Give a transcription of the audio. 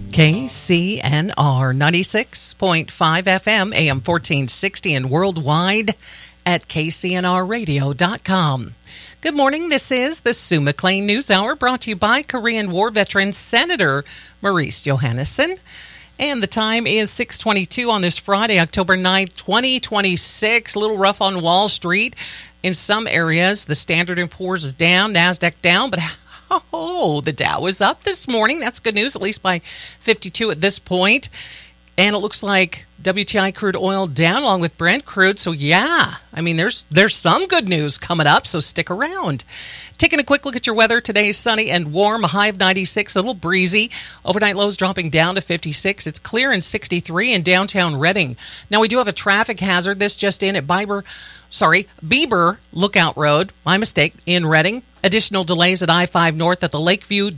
KCNR 96.5 FM, AM 1460, and worldwide at kcnrradio.com. Good morning. This is the Sue McLean News Hour, brought to you by Korean War veteran Senator Maurice Johannesson. And the time is 6:22 on this Friday, October 9th, 2026. A little rough on Wall Street. In some areas, the Standard & Poor's is down, NASDAQ down, but the Dow is up this morning. That's good news, at least by 52 at this point. And it looks like WTI crude oil down along with Brent crude. So, yeah, I mean, there's some good news coming up, so stick around. Taking a quick look at your weather. Today is sunny and warm, a high of 96, a little breezy. Overnight lows dropping down to 56. It's clear in 63 in downtown Reading. Now, we do have a traffic hazard. This just in at Bieber Lookout Road. My mistake, in Reading. Additional delays at I-5 North at the Lakeview